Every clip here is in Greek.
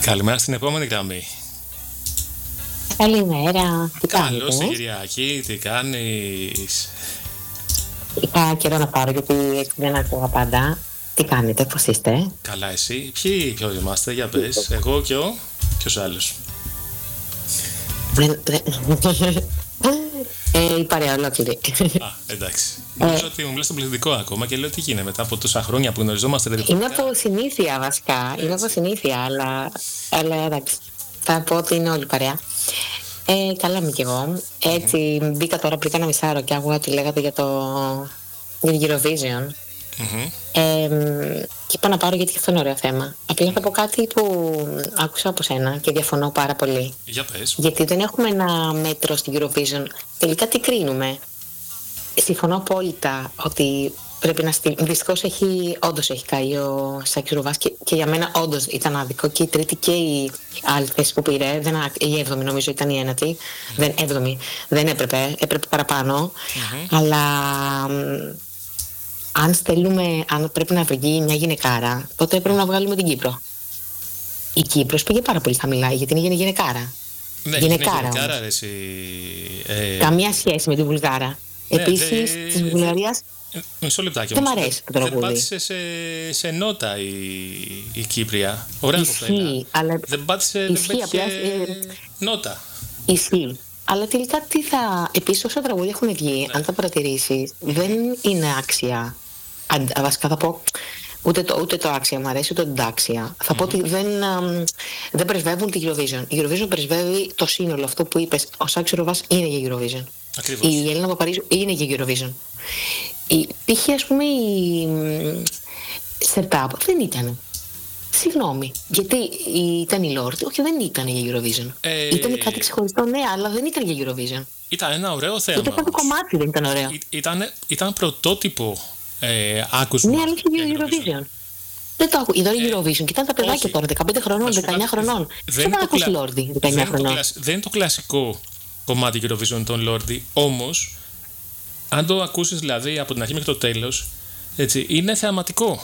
Καλημέρα στην επόμενη γραμμή. Καλημέρα. Τι κάνεις? Καλώς την Κυριακή, τι κάνεις? Είχα καιρό να πάρω γιατί δεν ακούγα πάντα. Τι κάνετε, πώς είστε? Καλά, εσύ. Ποιοι είμαστε, για πες? Εγώ και ποιος άλλος? Η παρέα ολόκληρη. Α, εντάξει. Νομίζω ότι μου μιλάς στον πληθυντικό ακόμα και λέω τι γίνεται μετά από τόσα χρόνια που γνωριζόμαστε. Είναι από συνήθεια βασικά. Είναι από συνήθεια, αλλά εντάξει. Θα πω ότι είναι όλη παρέα. Καλά είμαι κι εγώ. Έτσι μπήκα τώρα πριν κάνα μισάωρο και άκουγα ότι λέγατε για το Eurovision. Και είπα να πάρω γιατί αυτό είναι ωραίο θέμα. Απλά θα πω κάτι που άκουσα από σένα και διαφωνώ πάρα πολύ. Για πες. Γιατί δεν έχουμε ένα μέτρο στην Eurovision. Τελικά τι κρίνουμε? Συμφωνώ απόλυτα ότι πρέπει να στείλει. Δυστυχώς όντως έχει καεί ο Σάκης Ρουβάς και για μένα όντως ήταν άδικο. Και η τρίτη και η άλλη θέση που πήρε, η έβδομη νομίζω ήταν η ένατη. Δεν έπρεπε παραπάνω. Αλλά αν πρέπει να βγει μια γυναικάρα, τότε πρέπει να βγάλουμε την Κύπρο. Η Κύπρος πήγε πάρα πολύ χαμηλά γιατί είναι γυναικάρα. Ναι, γυναικάρα εσύ. Καμία σχέση με την Βουλγάρα. Επίσης της Βουλγαρίας. Μισό λεπτάκι. Δεν μ' αρέσει το τραγούδι. Δεν πάτησε σε νότα η Κύπρια. Ωραία κοπέλα. Αλλά δεν πάτησε νότα. Ισχύει. Αλλά τελικά τι θα. Επίσης, όσα τραγούδια έχουν βγει, αν τα παρατηρήσεις, δεν είναι άξια. Βασικά θα πω. Ούτε το άξια μου αρέσει, ούτε το τάξια. Θα πω ότι δεν πρεσβεύουν την Eurovision. Η Eurovision πρεσβεύει το σύνολο. Αυτό που είπες, ο Σάκης Ρουβάς είναι για Eurovision. Ακριβώς. Η Έλληνα Παπαρίζου είναι για Eurovision. Π.χ. ας πούμε η Setup δεν ήταν. Συγγνώμη, γιατί ήταν η Lord? Όχι, δεν ήταν για Eurovision. Ήταν κάτι ξεχωριστό, ναι, αλλά δεν ήταν για Eurovision. Ήταν ένα ωραίο θέμα. Ούτε το κομμάτι δεν ήταν ωραίο. Ήταν πρωτότυπο άκουσμα. Ναι, αλλά είχε για Eurovision. Δεν το άκουγα. Είδα Eurovision και ήταν τα παιδάκια τώρα, 15 χρονών, 19 χρονών. Δεν ακούσει Lordi 19 χρονών. Δεν είναι το κλασικό κομμάτι Eurovision των Lordi, όμως αν το ακούσεις δηλαδή από την αρχή μέχρι το τέλος, έτσι, είναι θεαματικό.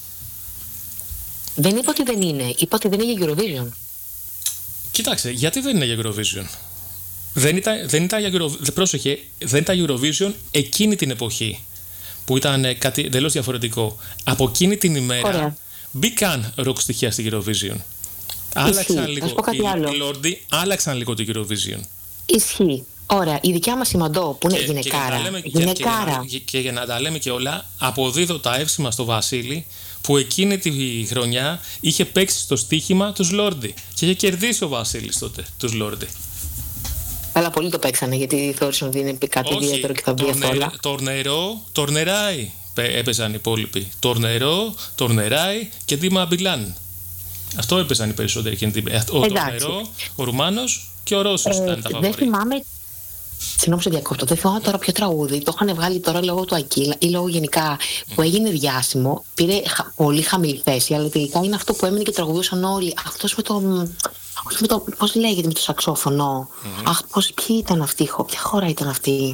Δεν είπα ότι δεν είναι, είπα ότι δεν είναι για Eurovision. Κοίταξε, γιατί δεν είναι για Eurovision? Δεν ήταν Eurovision εκείνη την εποχή που ήταν κάτι εντελώς διαφορετικό. Από εκείνη την ημέρα μπήκαν ροκ στοιχεία στη Eurovision. Άλλαξαν λίγο οι Lordi, άλλαξαν λίγο το Eurovision. Ισχύει. Ωραία, η δικιά μας η Μαντό που είναι γυναικάρα. Και για να τα λέμε και όλα, αποδίδω τα εύσημα στο Βασίλη που εκείνη τη χρονιά είχε παίξει στο στοίχημα τους Lordi και είχε κερδίσει ο Βασίλης τότε τους Lordi. Αλλά πολλοί το παίξανε γιατί θεώρησαν ότι είναι κάτι ιδιαίτερο και θα βγει εύκολα. Το νεράει έπαιζαν οι υπόλοιποι. Το νεράει και Δήμα Μπιλάν. Αυτό έπαιζαν οι περισσότεροι εκείνη την περίοδο. Ο Ρουμάνος και ο Ρώσος ήταν τα φαβορί. Δεν θυμάμαι. Συγγνώμη σε διακόπτω. Δεν θυμάμαι τώρα ποιο τραγούδι. Το είχαν βγάλει τώρα λόγω του Ακύλα ή λόγω γενικά που έγινε διάσημο. Πήρε πολύ χαμηλή θέση, αλλά τελικά είναι αυτό που έμεινε και τραγουδούσαν όλοι. Αυτός με το. Πώς λέγεται, με το σαξόφωνο. Αχ, ποιοι ήταν αυτοί, ποια χώρα ήταν αυτή.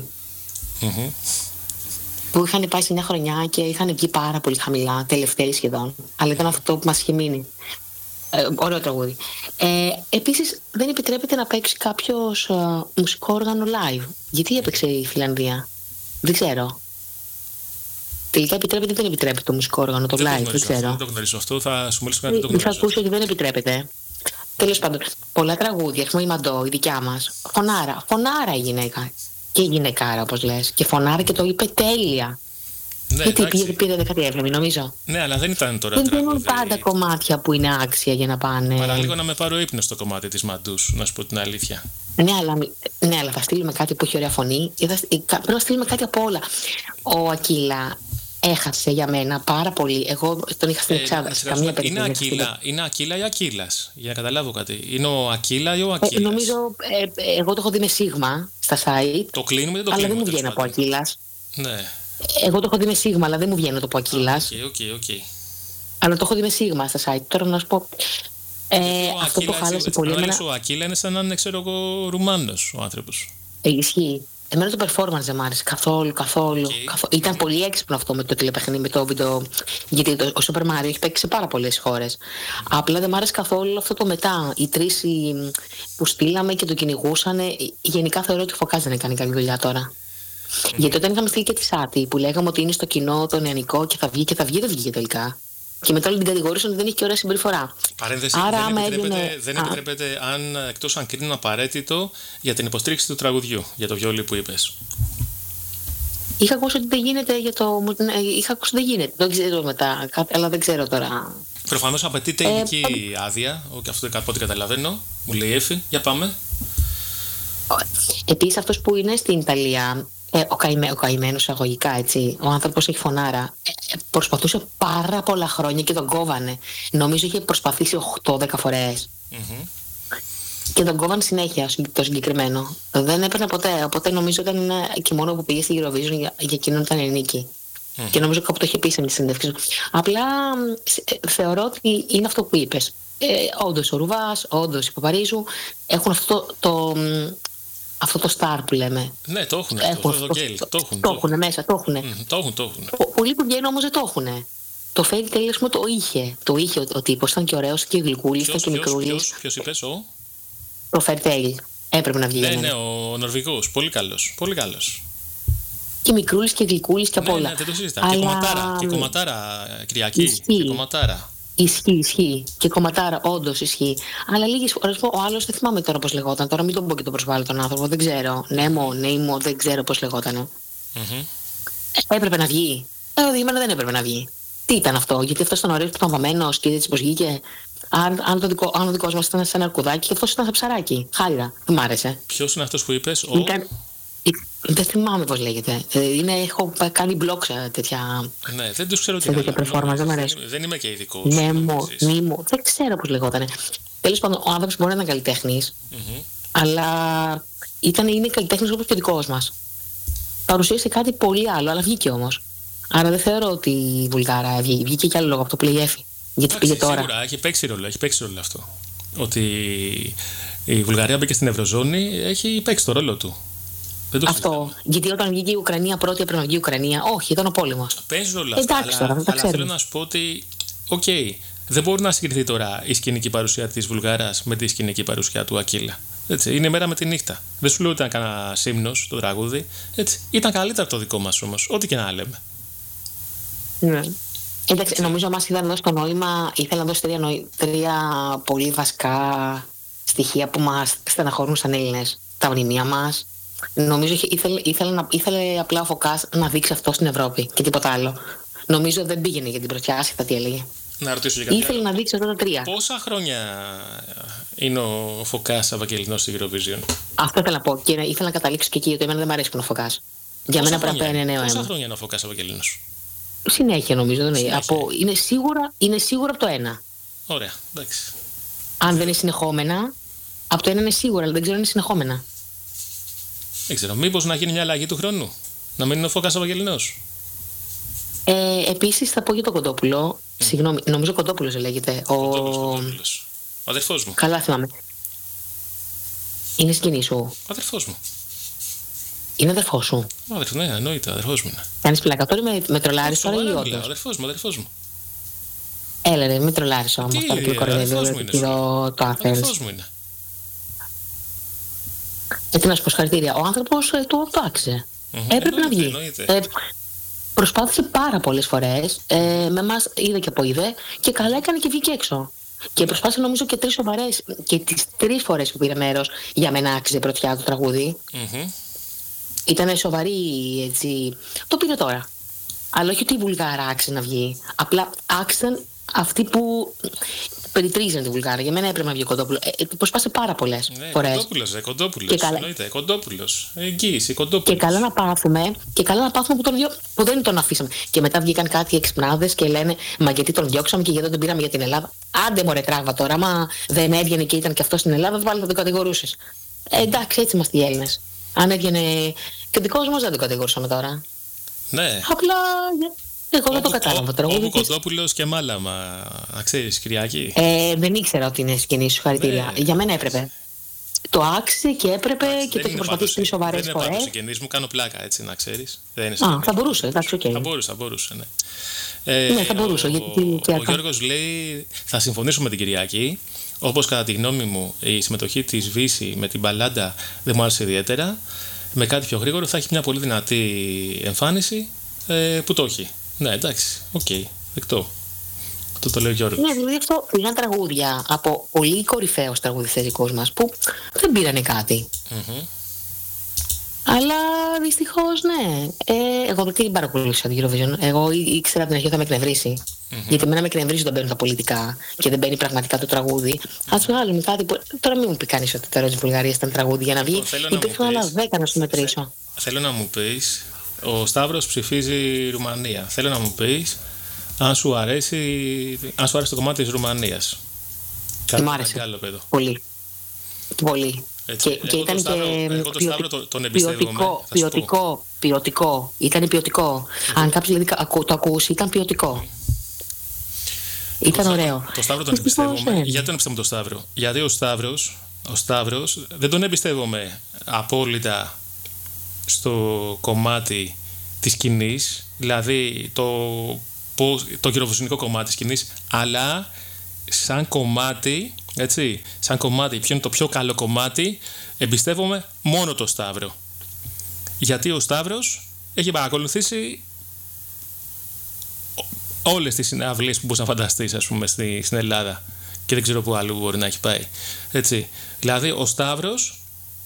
Που είχαν πάει σε μια χρονιά και είχαν βγει πάρα πολύ χαμηλά, τελευταίοι σχεδόν. Αλλά ήταν αυτό που μας είχε μείνει. Ωραίο τραγούδι. Επίσης δεν επιτρέπεται να παίξει κάποιος μουσικό όργανο live. Γιατί έπαιξε η Φιλανδία? Δεν ξέρω. Τελικά επιτρέπεται ή δεν επιτρέπεται το μουσικό όργανο, το live? Δεν ξέρω. Δεν το γνωρίζω αυτό, θα σου μιλήσω κάτι. Θα ακούσει ότι δεν επιτρέπεται. Τέλος πάντων, πολλά τραγούδια, ας πούμε η Μαντό, η δικιά μας. Φωνάρα η γυναίκα. Και η γυναικάρα όπως λες. Και φωνάρα και το είπε τέλεια. Ναι, γιατί πήρε 17η νομίζω. Ναι, αλλά δεν ήταν τώρα. Δεν δίνουν πάντα κομμάτια που είναι άξια για να πάνε. Παραλίγο να με πάρω ύπνο στο κομμάτι της Μαντούς, να σου πω την αλήθεια. Ναι, αλλά θα στείλουμε κάτι που έχει ωραία φωνή. Πρέπει να στείλουμε κάτι από όλα. Ο Ακύλα έχασε για μένα πάρα πολύ. Εγώ τον είχα στην εξάδα. Είναι Ακύλα ή Ακύλας? Για να καταλάβω κάτι. Είναι ο Ακύλα ή ο Ακύλας? Νομίζω, εγώ το έχω δει με σίγμα στα site. Το κλείνουμε ή δεν το κλείνουμε? Αλλά δεν μου βγαίνει από Ακύλας. Ναι. Εγώ το έχω δει με σίγμα, αλλά δεν μου βγαίνει το από Ακύλας. Okay. Αλλά το έχω δει με σίγμα στα site. Τώρα να σου πω. Αυτό το χάλασε πολύ. Ο Ακύλα είναι σαν να είναι, ξέρω εγώ, Ρουμάνος ο άνθρωπος. Ισχύει. Εμένα το performance δεν μ' άρεσε καθόλου. Ήταν πολύ έξυπνο αυτό με το τηλεπαιχνίδι, με το βίντεο. Γιατί ο Super Mario έχει παίξει σε πάρα πολλές χώρες. Απλά δεν μ' άρεσε καθόλου αυτό το μετά. Οι τρεις που στείλαμε και το κυνηγούσαν. Γενικά θεωρώ ότι ο Φωκάς δεν έκανε καλή δουλειά τώρα. Γιατί όταν είχαμε στείλει και τη Σάτι που λέγαμε ότι είναι στο κοινό το νεανικό και θα βγει, δεν βγήκε τελικά. Και μετά όλη την κατηγορήσαν ότι δεν έχει και ωραία συμπεριφορά. Παρένθεση, δεν επιτρέπεται εκτός αν κρίνουν απαραίτητο για την υποστήριξη του τραγουδιού, για το βιόλι που είπες. Είχα ακούσει ότι δεν γίνεται για το. Είχα ακούσει ότι δεν γίνεται. Δεν ξέρω μετά, αλλά δεν ξέρω τώρα. Προφανώς απαιτείται ειδική άδεια, και αυτό από ό,τι καταλαβαίνω. Μου λέει η Εφη, για πάμε. Επίσης, αυτός που είναι στην Ιταλία, ο καημένος εισαγωγικά, έτσι, ο άνθρωπος έχει φωνάρα, προσπαθούσε πάρα πολλά χρόνια και τον κόβανε. Νομίζω είχε προσπαθήσει 8-10 φορές. Και τον κόβαν συνέχεια το συγκεκριμένο. Δεν έπαιρνε ποτέ. Οπότε νομίζω ήταν και μόνο που πήγε στη Eurovision για εκείνον ήταν νίκη. Και νομίζω κάπου το είχε πει σε μια συνέντευξη. Απλά θεωρώ ότι είναι αυτό που είπες. Όντως ο Ρουβάς, όντως η Παπαρίζου έχουν αυτό το star που λέμε. Ναι, το έχουν. Το έχουν μέσα, το έχουν. Πολλοί που βγαίνουν όμως δεν το έχουν. Το Fairy Tail το είχε ο τύπος, ήταν και ωραίος και γλυκούλης, ήταν και μικρούλης. Ποιος είπες, Το Fairy Tail έπρεπε να βγει. Ναι, ο Νορβηγός, πολύ καλός. Και μικρούλης και γλυκούλης και απ' όλα. Ναι, δεν το συζητάμε. Και κομματάρα, Κυριακή. Ισχύει. Και κομματάρα, όντως ισχύει. Αλλά λίγες φορές ο άλλος δεν θυμάμαι τώρα πώς λεγόταν. Τώρα μην τον πω και τον προσβάλλω τον άνθρωπο, δεν ξέρω. Νέμο, δεν ξέρω πώς λεγότανε. Έπρεπε να βγει. Για μένα δεν έπρεπε να βγει. Τι ήταν αυτό, γιατί αυτός ήταν ωραίος που ήταν βαμμένος και έτσι πως βγήκε. Αν ο δικός μας ήταν σε ένα αρκουδάκι και αυτός ήταν σε ψαράκι. Χάλιρα, δεν μ' άρεσε. Ποιος είναι αυτός που είπες, δεν θυμάμαι πώς λέγεται. Έχω κάνει blog τέτοια. Ναι, δεν τους ξέρω τι είναι. Δεν είμαι και ειδικός. Νέμο. Δεν ξέρω πώς λεγότανε. Τέλος πάντων, ο άνθρωπος μπορεί να είναι καλλιτέχνης, αλλά είναι καλλιτέχνης όπως και ο δικός μας. Παρουσίασε κάτι πολύ άλλο, αλλά βγήκε όμως. Άρα δεν θεωρώ ότι η Βουλγάρα βγήκε κι άλλο λόγο από το που λέει Εφη. Γιατί πήγε τώρα. Σίγουρα έχει παίξει ρόλο αυτό. Ότι η Βουλγαρία μπήκε στην Ευρωζώνη, έχει παίξει το ρόλο του. Αυτό. Γιατί όταν βγήκε η Ουκρανία πρώτη, έπρεπε να βγει η Ουκρανία. Όχι, ήταν ο πόλεμος. Παίζει ρόλο αυτό. Αλλά θέλω να σου πω ότι, δεν μπορεί να συγκριθεί τώρα η σκηνική παρουσία της Βουλγαράς με τη σκηνική παρουσία του Ακύλα. Έτσι, είναι μέρα με τη νύχτα. Δεν σου λέω ότι ήταν κανένα σύμνος το τραγούδι. Έτσι, ήταν καλύτερα το δικό μας όμως, ό,τι και να λέμε. Ναι. Εντάξει, νομίζω μας ήθελα να δώσει το νόημα, ήθελα να δώσει τρία πολύ βασικά στοιχεία που μας στεναχωρούν σαν Έλληνες. Τα μνημεία μας. Νομίζω ήθελε απλά ο Φωκάς να δείξει αυτό στην Ευρώπη και τίποτα άλλο. Νομίζω δεν πήγαινε για την πρωτιά, άσχετα τι έλεγε. Να ρωτήσω για κάτι. Ήθελε να δείξει αυτά τα τρία. Πόσα χρόνια είναι ο Φωκάς Ευαγγελινός στη Eurovision? Αυτό ήθελα να πω και ήθελα να καταλήξω και εκεί, γιατί εμένα δεν μου αρέσει που είναι ο Φωκάς. Για μένα πρέπει να είναι νέο αίμα. Πόσα χρόνια είναι ο Φωκάς Ευαγγελινός? Συνέχεια νομίζω. Είναι σίγουρα από το 1. Ωραία, εντάξει. Αν δεν είναι συνεχόμενα, από το 1 είναι σίγουρα, αλλά δεν ξέρω αν είναι συνεχόμενα. Δεν ξέρω, μήπως να γίνει μια αλλαγή του χρόνου, να μην είναι ο Φωκάς Ευαγγελινός. Επίσης θα πω για τον Κοντόπουλο. Συγγνώμη, νομίζω Κοντόπουλος λέγεται. Κοντόπουλος. Ο αδερφός μου. Καλά θυμάμαι. Είναι σκηνή σου? Ο αδερφός μου. Είναι αδερφός σου? Ναι, εννοείται, αδερφός μου είναι. Κάνεις πλάκα τώρα με τρολάρεις τώρα ή όντως? Αδερφός μου. Έλα ρε, με τρολάρεις όμως. Αδερφός μου είναι. Έτσι να σου πω συγχαρητήρια. Ο άνθρωπος το άξιζε. Έπρεπε να βγει. Προσπάθησε πάρα πολλές φορές. Με εμάς είδε και αποείδε και καλά έκανε και βγήκε έξω. Και προσπάθησε νομίζω και 3 σοβαρές. Και τις 3 φορές που πήρε μέρος, για μένα άξιζε πρωτιά το τραγούδι. Ήταν σοβαρή έτσι. Το πήρε τώρα. Αλλά όχι ότι η Βουλγάρα άξιζε να βγει. Απλά άξιζαν αυτοί που περιτρίζανε τη Βουλγάρα. Για μένα έπρεπε να βγει ο Κοντόπουλο. Προσπάθησε πάρα πολλές φορές. Κοντόπουλος. Εγγύηση, Κοντόπουλος. Και καλά να πάθουμε που δεν τον αφήσαμε. Και μετά βγήκαν κάτι εξυπνάδες και λένε μα γιατί τον διώξαμε και γιατί δεν τον πήραμε για την Ελλάδα. Άντε μωρέ τράβα τώρα. Άμα δεν έβγαινε και ήταν και αυτό στην Ελλάδα, πάλι θα τον κατηγορούσες. Εντάξει, έτσι είμαστε οι Έλληνες. Αν έβγαινε και δικός μας δεν τον κατηγορούσαμε τώρα. Ναι. Απλά. Εγώ δεν το κατάλαβα τώρα. Όπου Κοντόπουλος και Μάλαμα, να ξέρεις, Κυριακή. Δεν ήξερα ότι είναι σκηνή σου, χαρητήρια. Για μένα έπρεπε. το άξιζε και έπρεπε και το προσπαθήσει σοβαρές φορές. Δεν είναι πάντως συγγενής μου, κάνω πλάκα, έτσι, να ξέρεις. Θα μπορούσε, εντάξει, οκ. Θα μπορούσε, ναι. Ναι, θα μπορούσε. Ο Γιώργος λέει, θα συμφωνήσω με την Κυριακή. Όπως κατά τη γνώμη μου η συμμετοχή της Βύση με την μπαλάντα δεν μου άρεσε ιδιαίτερα. Με κάτι πιο γρήγορο θα έχει μια πολύ δυνατή εμφάνιση που το έχει. Ναι, εντάξει, οκ, δεκτό. Το λέει ο Γιώργος. Ναι, δηλαδή αυτό πήγαν τραγούδια από πολύ κορυφαίους τραγουδιστές δικούς μας που δεν πήρανε κάτι. Αλλά δυστυχώς ναι. Εγώ δεν την παρακολούθησα την Eurovision. Εγώ ήξερα από την αρχή ότι θα με εκνευρίσει. Γιατί εμένα με εκνευρίζει όταν μπαίνουν τα πολιτικά και δεν μπαίνει πραγματικά το τραγούδι. Ας βγάλουμε κάτι που. Τώρα μην μου πει κανείς ότι το ρόλο της Βουλγαρίας ήταν τραγούδι για να βγει. Υπήρχαν άλλα 10 να σου μετρήσω. Θέλω να μου πεις, ο Σταύρος ψηφίζει Ρουμανία. Θέλω να μου πεις αν σου αρέσει το κομμάτι της Ρουμανίας. Μου άρεσε. Πολύ. Πολύ. Και ήταν και ποιοτικό. Ήταν ποιοτικό. Αν κάποιος δηλαδή το ακούσει, ήταν ποιοτικό. Ήταν ωραίο. Το Σταύρο τον εμπιστεύομαι. Γιατί τον εμπιστεύομαι το Σταύρο? Γιατί ο Σταύρος δεν τον εμπιστεύομαι απόλυτα στο κομμάτι της σκηνής, δηλαδή το γυροβοσυνικό κομμάτι της σκηνής, αλλά σαν κομμάτι, έτσι, σαν κομμάτι, ποιο είναι το πιο καλό κομμάτι, εμπιστεύομαι μόνο το Σταύρο. Γιατί ο Σταύρος έχει παρακολουθήσει όλες τις συναυλίες που μπορείς να φανταστείς, ας πούμε, στην Ελλάδα και δεν ξέρω πού αλλού μπορεί να έχει πάει. Έτσι. Δηλαδή ο Σταύρος,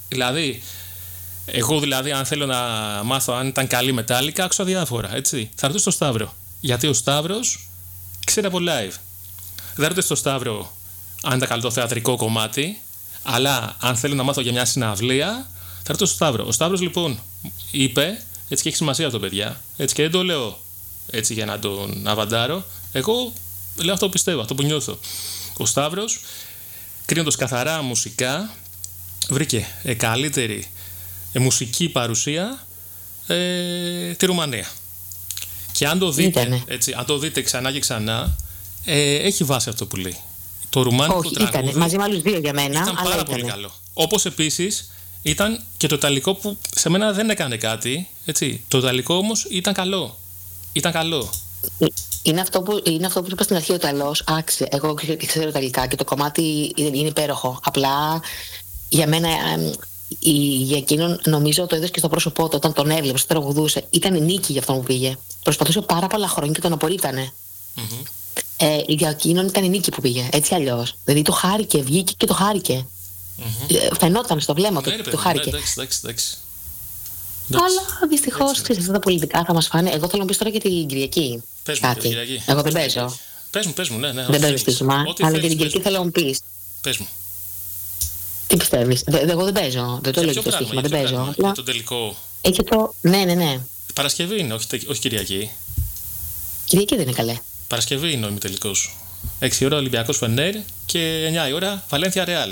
εγώ αν θέλω να μάθω αν ήταν καλή Μετάλλικα, άκουσα διάφορα, έτσι. Θα ρωτήσω στο Σταύρο. Γιατί ο Σταύρος ξέρει από live. Δεν ρωτήσω στο Σταύρο αν ήταν καλό το θεατρικό κομμάτι, αλλά αν θέλω να μάθω για μια συναυλία, θα ρωτήσω στο Σταύρο. Ο Σταύρος λοιπόν είπε, έτσι, και έχει σημασία αυτό, παιδιά, έτσι, και δεν το λέω έτσι για να τον αβαντάρω. Εγώ λέω αυτό που πιστεύω, αυτό που νιώθω. Ο Σταύρος, κρίνοντας καθαρά μουσικά, βρήκε καλύτερη μουσική παρουσία τη Ρουμανία. Και αν το δείτε, έτσι, αν το δείτε ξανά και ξανά, έχει βάση αυτό που λέει. Το ρουμάνικο τραγούδι ήταν μαζί με άλλους δύο για μένα, ήταν πάρα πολύ καλό. Όπως επίσης ήταν και το ιταλικό που σε μένα δεν έκανε κάτι, έτσι. Το ιταλικό όμως ήταν καλό. Ήταν καλό. Είναι αυτό που είπα στην αρχή, ο Ιταλός άξιζε. Εγώ ξέρω Ιταλικά και το κομμάτι είναι υπέροχο. Απλά για μένα, για εκείνον, νομίζω το είδες και στο πρόσωπό του όταν τον έβλεπε, όταν τραγουδούσε. Ήταν η νίκη για αυτό που πήγε. Προσπαθούσε πάρα πολλά χρόνια και τον απορρίπτανε. Για εκείνον ήταν η νίκη που πήγε. Έτσι αλλιώς. Δηλαδή το χάρηκε, βγήκε και το χάρηκε. Φαινόταν στο βλέμμα του το χάρηκε. Εντάξει. Αλλά δυστυχώς αυτά τα πολιτικά θα μας φάνε. Εγώ θέλω να πεις τώρα και την Κυριακή. Κάτι. Εγώ δεν παίζω. Πες μου, ναι. Δεν παίζω στοίχημα. Αλλά και την Κυριακή θέλω να μου πεις. Πες μου. Τι πιστεύεις? Εγώ δεν παίζω. Δεν το λέω το στοίχημα. Δεν παίζω. Για το τελικό. Έχει το. Ναι. Παρασκευή είναι, όχι Κυριακή. Κυριακή δεν είναι καλέ. Παρασκευή είναι ο ημιτελικός. 6 ώρα Ολυμπιακός Φενέρ και 9 η ώρα Βαλένθια Ρεάλ.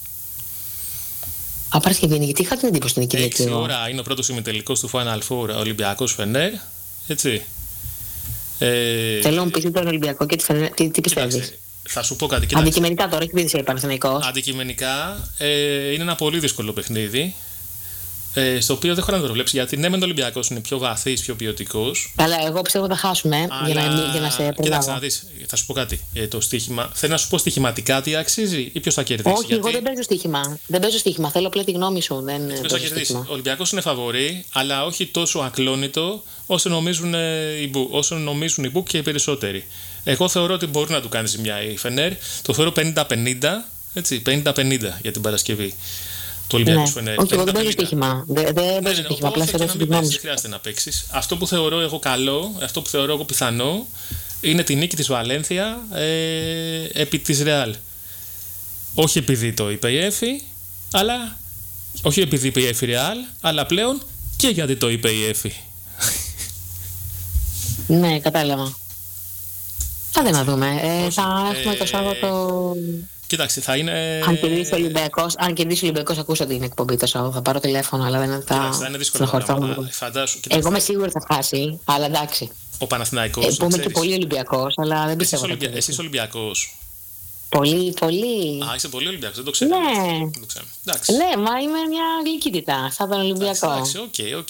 Παρασκευή είναι, γιατί είχα την εντύπωση την Κυριακή. 6 ώρα είναι ο πρώτος ημιτελικός του Final Four Ολυμπιακός Φενέρ. Έτσι. Θέλω να μου πεις τον Ολυμπιακό και τη Φενέρ. Τι πιστεύεις? Θα σου πω κάτι. Αντικειμενικά τώρα, έχει πει σε Παναθηναϊκός. Αντικειμενικά είναι ένα πολύ δύσκολο παιχνίδι. Στο οποίο δεν χωράει να το προβλέψει, γιατί ναι, μεν ο Ολυμπιακός είναι πιο βαθύς, πιο ποιοτικός. Αλλά εγώ πιστεύω θα χάσουμε για να σε προλάβω. Κοίταξε να δεις, θα σου πω κάτι. Το στοίχημα, θέλω να σου πω στοιχηματικά τι αξίζει ή ποιος θα κερδίσει? Όχι, εγώ δεν παίζω στοίχημα. Δεν παίζω στοίχημα. Θέλω απλά τη γνώμη σου. Ποιος θα κερδίσει? Ο Ολυμπιακός είναι φαβορί, αλλά όχι τόσο ακλόνητο όσο νομίζουν οι Μπουκ και οι περισσότεροι. Εγώ θεωρώ ότι μπορεί να του κάνει ζημιά η Φενέρ. Το θεωρώ 50-50, έτσι, 50-50 για την Παρασκευή. Το Ολυμπιακό Φενέρ. Όχι, εγώ δεν παίζω στοίχημα. Δεν παίζω στοίχημα. Απλά θέλω την γνώμη σου. Δεν χρειάζεται να παίξεις. Αυτό που θεωρώ εγώ καλό, αυτό που θεωρώ εγώ πιθανό, είναι τη νίκη της Βαλένθια επί της Ρεάλ. Όχι επειδή το είπε η Έφη, αλλά. Όχι επειδή είπε η Έφη Ρεάλ, αλλά πλέον και γιατί το είπε η Έφη. Ναι, κατάλαβα. Άντε να δούμε. Θα έχουμε το Σάββατο. Κοίταξε, θα είναι. Αν κερδίσει ο Ολυμπιακός, ακούσα την εκπομπή το Σάββατο. Θα πάρω τηλέφωνο, αλλά δεν θα είναι δύσκολο. Εγώ είμαι σίγουρη θα χάσει, αλλά εντάξει. Ο Παναθηναϊκός. Που είμαι και πολύ Ολυμπιακός, αλλά δεν πιστεύω. Εσύ Ολυμπιακός. Πολύ, πολύ. Α, είσαι πολύ Ολυμπιακός, δεν το ξέρω. Ναι. Δεν το ξέρω. Εντάξει. Ναι, μα είμαι μια γλυκύτητα, σαν τον Ολυμπιακό. Εντάξει, οκ.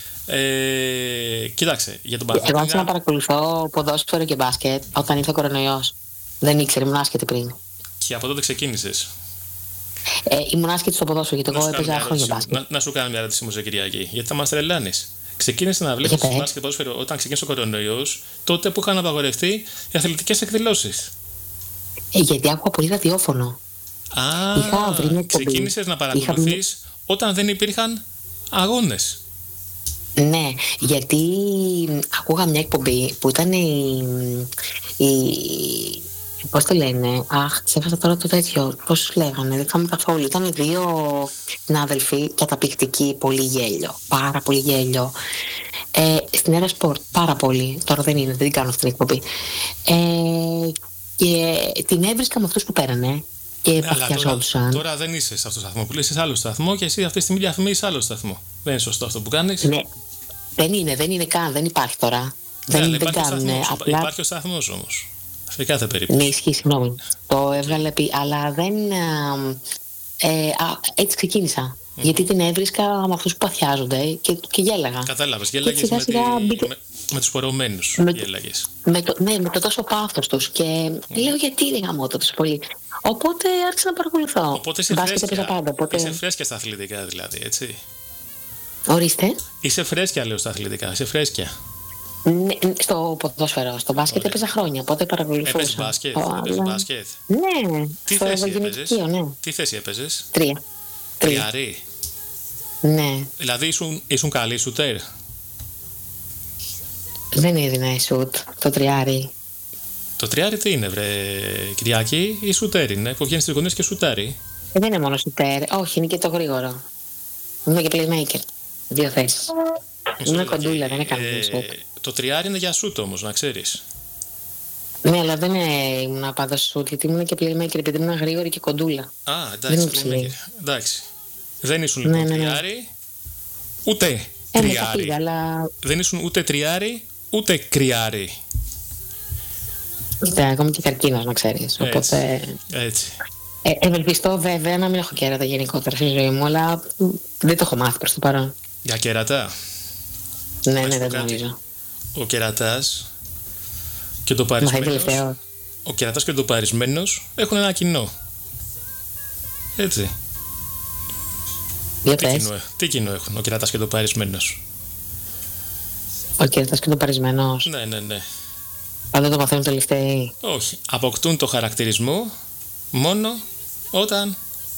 Κοίταξε, για τον Εγώ άρχισα να Παναθηναϊκό. παρακολουθώ ποδόσφαιρο και μπάσκετ όταν ήρθε ο κορονοϊός. Δεν ήξερα, ήμουν άσχετη πριν. Και από τότε ξεκίνησες. Ήμουν άσχετη στο ποδόσφαιρο γιατί Να εγώ σου κάνω έπαιζα μια χρόνια ερώτηση. μπάσκετ. Να σου κάνω μια ερώτηση όμως, Κυριακή, γιατί θα μας τρελάνεις. Ξεκίνησε να βλέπεις Για πες. μπάσκετ ποδόσφαιρο όταν ξεκίνησε ο κορονοϊός, τότε που είχαν απαγορευτεί οι αθλητικές εκδηλώσεις. Γιατί άκουγα πολύ ραδιόφωνο. Α, Είχα βρει μια εκπομπή. ξεκίνησες να Είχα παρακολουθείς όταν δεν υπήρχαν αγώνες. Ναι, γιατί ακούγα μια εκπομπή που ήταν πώς το λένε, αχ, ξέχασα τώρα το τέτοιο, πώς τους λέγανε, δεν θυμάμαι καθόλου. Ήταν δύο συνάδελφοι καταπληκτικοί, πολύ γέλιο, πάρα πολύ γέλιο. Στην Έρα Σπορτ, πάρα πολύ, τώρα δεν είναι, δεν την κάνω αυτή την εκπομπή. Και την έβρισκα με αυτούς που πέρανε και Ναι, αλλά παθιαζόντουσαν. τώρα δεν είσαι σε αυτό το σταθμό. Που είσαι σε άλλο σταθμό και εσύ αυτή τη στιγμή διαφημίζεις άλλο σταθμό. Δεν είναι σωστό αυτό που κάνεις. Ναι, δεν είναι καν, δεν υπάρχει τώρα. Ναι, αλλά Δεν υπάρχει ο κάνουν, σταθμός. απλά. Υπάρχει ο σταθμός όμως. Σε κάθε περίπτωση. Ναι, ισχύει, συγγνώμη. Το έβγαλε αλλά δεν. Έτσι ξεκίνησα. Γιατί την έβρισκα με αυτούς που παθιάζονται και γέλαγα. Κατάλαβες, Και γέλαγες σιγά σιγά μπήκε. με τους πορωμένους. Με- Γέλαγες. Με το τόσο πάθος τους. Και λέω γιατί δεν γαμώ τόσο πολύ. Οπότε άρχισα να παρακολουθώ. Οπότε είσαι Μπάσκετ έπαιζα φρέσκια. πάντα. Οπότε. Είσαι φρέσκια στα αθλητικά δηλαδή, έτσι. Ορίστε. Είσαι φρέσκια, λέω, στα αθλητικά. Είσαι φρέσκια. Ναι, στο ποδόσφαιρο. Στο μπάσκετ Ωραία. έπαιζα χρόνια. Οπότε παρακολουθούσα. Έπαιζες μπάσκετ. Αλλά- Έπαιζες μπάσκετ. Ναι, Τι στο θέση ευαγενικείο, έπαιζες. ναι. Τι θέση έπαιζες. 3. Τριάρι. Ναι. Δηλαδή ήσουν καλή σουτέρ. Δεν έδινα η σουτ το τριάρι. Το τριάρι τι είναι, βρε Κυριακή, ή σουτέρ είναι, που βγαίνει στις γωνίες και σουτάρει. Δεν είναι μόνο σουτέρ. Όχι, είναι και το γρήγορο. Είμαι και playmaker. Δύο θέσεις. Μισό Είμαι λεπτάκι. κοντούλα, δεν έκανα σουτ. Το τριάρι είναι για σουτ όμως, να ξέρεις. Ναι, αλλά δεν ήμουν πάντα σουτ, γιατί ήμουν και playmaker, επειδή ήμουν γρήγορη και κοντούλα. Α, Δεν εντάξει, είναι ψηλή. εντάξει. Δεν ήσουν Ναι, λοιπόν ναι, ναι. τριάρι, ούτε Μετά τριάρι. πήγα, αλλά. Δεν ήσουν ούτε τριάρι, ούτε κρυάρι. Κοίτα, εγώ είμαι και καρκίνος, να ξέρεις. Οπότε. Έτσι. Ευελπιστώ βέβαια να μην έχω κέρατα γενικότερα στη ζωή μου, αλλά δεν το έχω μάθει προς το παρόν. Για κερατά. Ναι, Να σου ναι, πω δεν το κάτι. νομίζω. Ο κερατάς και το Μα θα είναι παρισμένος. τελευταίο. Ο κερατάς και το παρισμένος έχουν ένα κοινό. Έτσι. Για πες. Τι κοινό έχουν ο κερατάς και το παρισμένος. Ο κέρδος και το παρισμένος. Ναι. Πάντα το μαθαίνουν τελευταίοι. Όχι. Αποκτούν το χαρακτηρισμό μόνο όταν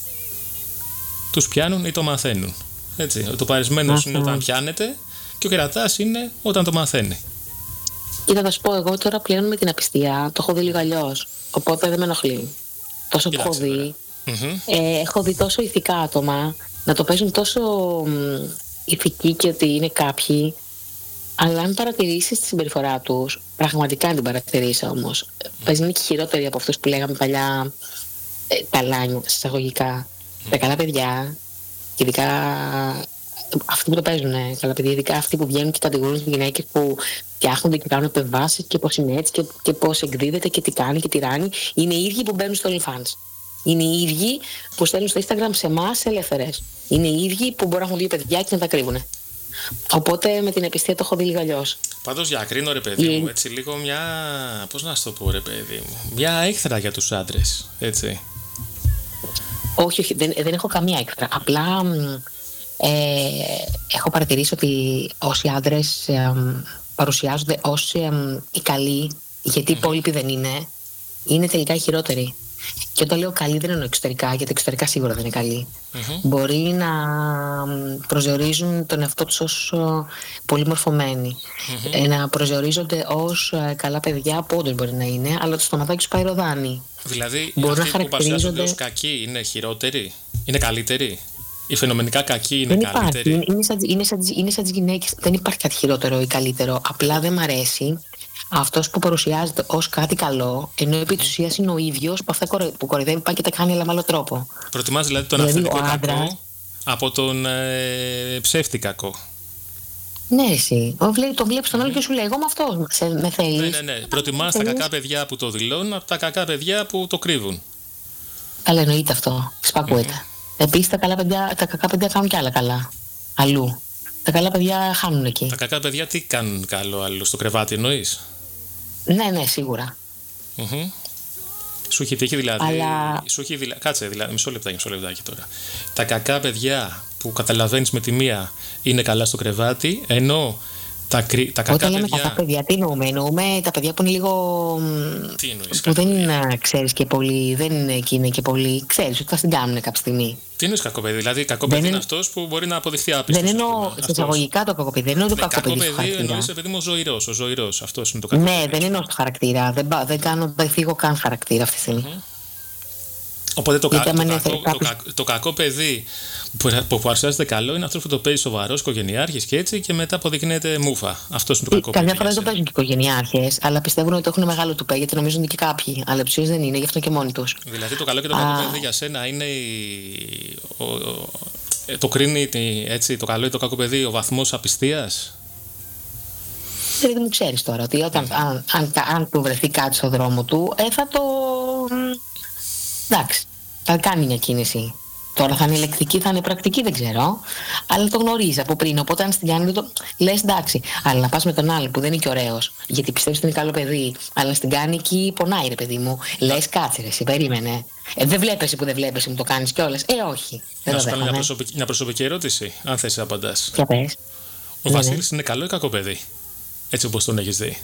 τους πιάνουν ή το μαθαίνουν. Έτσι. Το παρισμένος είναι όταν πιάνεται και ο κερατάς είναι όταν το μαθαίνει. Κοίτα, θα σου πω, εγώ τώρα πλέον με την απιστία το έχω δει λίγο αλλιώς. Οπότε δεν με ενοχλεί. Τόσο που έχω Κοίταξε, δει. Μμμ. Έχω δει τόσο ηθικά άτομα να το παίζουν τόσο ηθικοί και ότι είναι κάποιοι. Αλλά αν παρατηρήσεις τη συμπεριφορά τους, πραγματικά αν την παρατηρήσεις όμως, παίζουν και χειρότεροι από αυτούς που λέγαμε παλιά ταλάνια, εισαγωγικά. Τα καλά παιδιά, και ειδικά αυτοί που το παίζουν, καλά παιδιά, ειδικά αυτοί που βγαίνουν και κατηγορούν τις γυναίκες που φτιάχνονται και κάνουν επεμβάσεις και πώς είναι έτσι και πώς εκδίδεται και τι κάνει και τι ράνει, είναι οι ίδιοι που μπαίνουν στο OnlyFans. Είναι οι ίδιοι που στέλνουν στο Instagram σε εμάς ελεύθερες. Είναι οι ίδιοι που μπορούν να έχουν δύο παιδιά και να τα κρύβουν. Οπότε με την επιστία το έχω δει λίγο αλλιώς. Πάντως διακρίνω, ρε παιδί μου, έτσι λίγο μια. Πώς να σου το πω, ρε παιδί μου. Μια έκθρα για τους άντρες. Έτσι. Όχι, δεν έχω καμία έκθρα. Απλά έχω παρατηρήσει ότι όσοι άντρες παρουσιάζονται ως οι καλοί, γιατί οι υπόλοιποι δεν είναι τελικά οι χειρότεροι. Και όταν λέω καλοί δεν εννοώ εξωτερικά, γιατί εξωτερικά σίγουρα δεν είναι καλοί. Μπορεί να προσδιορίζουν τον εαυτό τους ως πολύ μορφωμένοι. Να προσδιορίζονται ως καλά παιδιά, που όντως μπορεί να είναι, αλλά το στοματάκι τους πάει ροδάνι. Δηλαδή, Μπορεί αυτοί να που παρουσιάζονται χαρακτηρίζονται ως κακοί είναι χειρότεροι, είναι καλύτεροι. Οι φαινομενικά κακοί είναι Δεν υπάρχει. καλύτεροι. Είναι σαν τις γυναίκες. Δεν υπάρχει κάτι χειρότερο ή καλύτερο. Απλά δεν μ' αρέσει αυτός που παρουσιάζεται ως κάτι καλό, ενώ επί της ουσίας είναι ο ίδιος που αυτά που κοροϊδεύει πάει και τα κάνει, αλλά με άλλο τρόπο. Προτιμάς δηλαδή τον Δηλαδή, αυθεντικό ο άντρας- κακό από τον ψεύτη κακό. Ναι, εσύ. Το βλέπεις τον άλλο και σου λέει: εγώ με αυτό με θέλεις. Ναι. Προτιμάς τα κακά παιδιά που το δηλώνουν από τα κακά παιδιά που το κρύβουν. Καλά, εννοείται αυτό. Σπακούεται. Επίσης τα κακά παιδιά κάνουν κι άλλα καλά. Αλλού. Τα καλά παιδιά χάνουν εκεί. Τα κακά παιδιά τι κάνουν καλό αλλού, στο κρεβάτι εννοείς? Ναι, σίγουρα. Σου έχει τύχει δηλαδή. Αλλά... Κάτσε, δηλαδή, μισό λεπτάκι τώρα. Τα κακά παιδιά που καταλαβαίνεις με τη μία είναι καλά στο κρεβάτι, ενώ τα κακά όταν λέμε παιδιά... κακά παιδιά, τι εννοούμε? Εννοούμε τα παιδιά που είναι λίγο. Τι εννοείς? Που δεν ξέρεις και πολύ, δεν είναι εκείνοι και πολύ. Ξέρεις ότι θα την κάνουν κάποια στιγμή. Τι εννοείς κακό παιδί? Δηλαδή, κακό παιδί είναι αυτός που μπορεί να αποδειχθεί άπιστος. Δεν εννοώ σε εισαγωγικά το κακό παιδί. Δεν εννοώ το κακό παιδί. Κακό παιδί εννοείς παιδί μου ο ζωηρός. Αυτός είναι το κακό. Ναι, δεν εννοώ στο χαρακτήρα. Δεν φύγω καν χαρακτήρα αυτή τη στιγμή. Οπότε το κακό παιδί που παρουσιάζεται καλό είναι αυτό που το παίζει σοβαρός, οικογενειάρχης και έτσι, και μετά αποδεικνύεται μούφα. Αυτό είναι το κακό παιδί. Καμιά φορά δεν το παίζουν και οικογενειάρχες, αλλά πιστεύουν ότι έχουν μεγάλο τουπέ, γιατί νομίζουν και κάποιοι. Αλλά ψυχής δεν είναι, γι' αυτό και μόνοι τους. Δηλαδή το καλό και το κακό παιδί για σένα είναι το κρίνει έτσι, το καλό ή το κακό παιδί ο βαθμός απιστίας. Δηλαδή μου ξέρεις τώρα ότι αν του βρεθεί κάτι στο δρόμο του, θα το. Εντάξει, θα κάνει μια κίνηση. Τώρα θα είναι λεκτική, θα είναι πρακτική, δεν ξέρω. Αλλά το γνωρίζει από πριν. Οπότε αν στην κάνει, λες εντάξει. Αλλά να πας με τον άλλο που δεν είναι και ωραίος, γιατί πιστεύεις ότι είναι καλό παιδί, αλλά στην κάνει εκεί πονάει, ρε παιδί μου. Λες κάτσε, ρε, εσύ περίμενε. Δεν βλέπεις που δεν βλέπεις, μου το κάνεις κιόλας. Όχι. Να σου κάνω μια προσωπική ερώτηση, αν θες να απαντάς. Για πες. Ο Βασίλης είναι καλό ή κακό παιδί, έτσι όπως τον έχεις δει?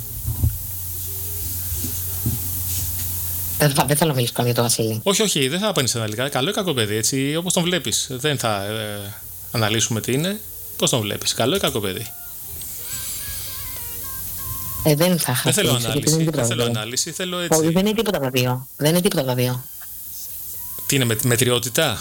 Δεν θέλω να μιλήσω καν για τον Βασίλη. Όχι, δεν θα απαντήσω αναλυτικά. Καλό ή κακό παιδί, έτσι όπως τον βλέπεις. Δεν θα αναλύσουμε τι είναι. Πώς τον βλέπεις, καλό ή κακό παιδί? Δεν θα δεν θέλω ανάλυση. Θέλω έτσι. Όχι, δεν είναι τίποτα από τα δύο. Τι είναι, μετριότητα?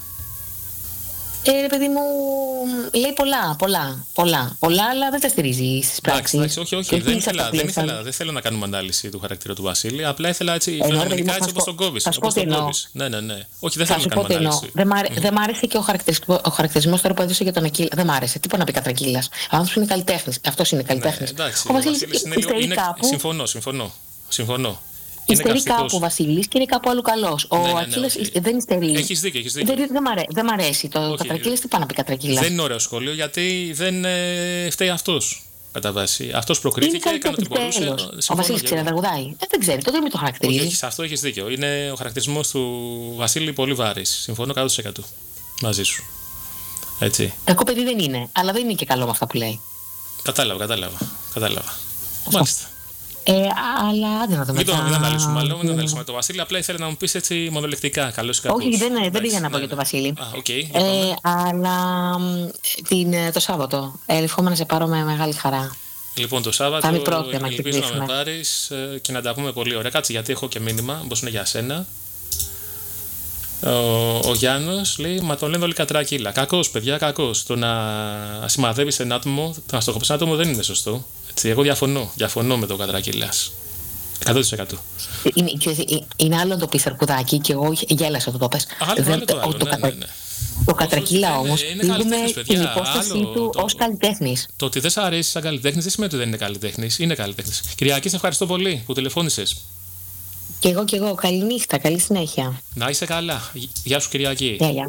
Ρε παιδί μου, λέει πολλά, αλλά δεν τα στηρίζει στις πράξεις. Όχι, δεν θέλω να κάνουμε ανάλυση του χαρακτήρα του Βασίλη. Απλά ήθελα έτσι φαινομενικά έτσι όπως τον κόβεις. Θα σου πω τι εννοώ. Ναι. Όχι, δεν θέλω να κάνουμε ανάλυση. Δεν μ' άρεσε και ο χαρακτηρισμός τώρα που έδωσε για τον Ακύλα. Δεν μ' άρεσε. Τι πω να πει Κατρακύλας. Ο άνθρωπος είναι καλλιτέχνης. Αυτός είναι καλλιτέχνης. Ο Βασίλης είναι. Συμφωνώ. Υστερεί κάπου ο Βασίλης και είναι κάπου αλλού καλός. Ο Ακύλας δεν υστερεί. Έχεις δίκιο. Δεν μ' αρέσει. Το Κατρακύλας, τι πάει να πει Κατρακύλας. Δεν είναι ωραίο σχόλιο, γιατί δεν φταίει αυτός κατά βάση. Αυτός προκρίθηκε, έκανε ό,τι μπορούσε. Ο Βασίλης ξέρει να τραγουδάει. Δεν ξέρει, τότε μην το χαρακτηρίζει. Αυτό έχεις δίκιο. Είναι ο χαρακτηρισμός του Βασίλη πολύ βάρης. Συμφωνώ 100% μαζί σου. Έτσι. Κακό παιδί δεν είναι, αλλά δεν είναι και καλό με αυτά που λέει. Κατάλαβα. Μάλιστα. Αλλά δεν θα το μετά. Μην αναλύσουμε το Βασίλη. Απλά ήθελα να μου πεις έτσι μονολεκτικά. Καλώς ή κακώς. Όχι, δεν πήγα να πω για το Βασίλη. Αλλά το Σάββατο. Ευχόμαι να σε πάρω με μεγάλη χαρά. Λοιπόν, το Σάββατο ελπίζω να με πάρεις και να τα πούμε πολύ ωραία. Κάτσε, γιατί έχω και μήνυμα. Πώς είναι για σένα. Ο Γιάννος λέει: μα τον λένε όλοι Κατρακύλα. Κακός, παιδιά, κακός. Το να σημαδεύεις ένα άτομο, το να στοχοποιείς ένα άτομο δεν είναι σωστό. Έτσι, εγώ διαφωνώ με τον Κατρακύλας. 100%. Είναι άλλο το πεις αρκουδάκι και εγώ γέλασα το πες. Το Κατρακύλα όμως είδαμε την υπόστασή του ως καλλιτέχνης. Το ότι δεν σ' αρέσει σαν καλλιτέχνης δεν σημαίνει ότι δεν είναι καλλιτέχνης. Είναι καλλιτέχνης. Κυριακή, σε ευχαριστώ πολύ που τηλεφώνησες. Και εγώ. Καληνύχτα, καλή συνέχεια. Να είσαι καλά. Γεια σου, Κυριακή. Γεια.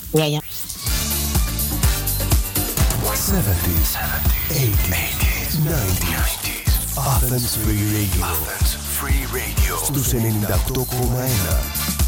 70s, 80s, 90s. Athens Free Radio. Στους 98,1.